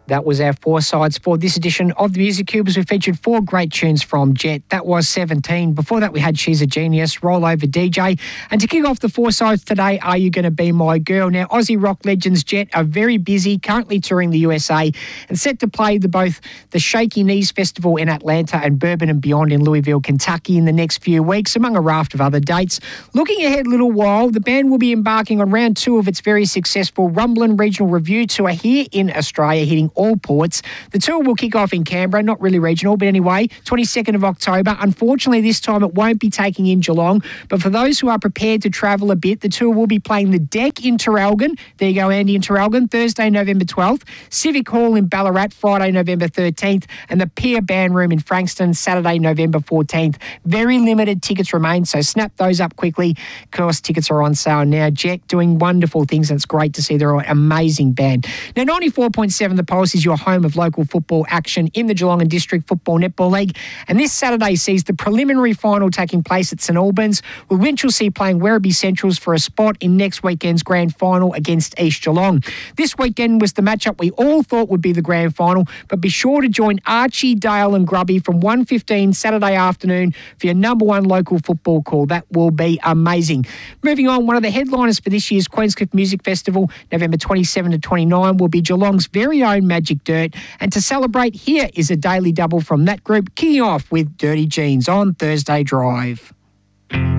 That was our four sides for this edition of the Music Cube, as we featured four great tunes from Jet. That was 17. Before that, we had She's a Genius, Roll Over DJ. And to kick off the four sides today, Are You Gonna Be My Girl? Now, Aussie rock legends Jet are very busy, currently touring the USA and set to play both the Shaky Knees Festival in Atlanta and Bourbon and Beyond in Louisville, Kentucky in the next few weeks, among a raft of other dates. Looking ahead a little while, the band will be embarking on round 2 of its very successful Rumblin' Regional Review Tour here in Australia, hitting all ports. The tour will kick off in Canberra, not really regional, but anyway, 22nd of October. Unfortunately, this time it won't be taking in Geelong, but for those who are prepared to travel a bit, the tour will be playing the Deck in Traralgon. There you go, Andy, in Traralgon, Thursday, November 12th. Civic Hall in Ballarat, Friday, November 13th, and the Pier Band Room in Frankston, Saturday, November 14th. Very limited tickets remain, so snap those up quickly. Of course, tickets are on sale now. Jet doing wonderful things, and it's great to see. They're an amazing band. Now, 94.7 The Pulse is your home of local football action in the Geelong and District Football Netball League, and this Saturday sees the preliminary final taking place at St Albans, with Winchelsea playing Werribee Centrals for a spot in next weekend's grand final against East Geelong. This weekend was the matchup we all thought would be the grand final, but be sure to join Archie, Dale and Grubby from 1:15 Saturday afternoon for your number one local football call. That will be amazing. Moving on, one of the headliners for this year's Queenscliff Music Festival, November 27 to 29, will be Geelong's very own Magic Dirt. And to celebrate, here is a daily double from that group, kicking off with Dirty Jeans on Thursday Drive.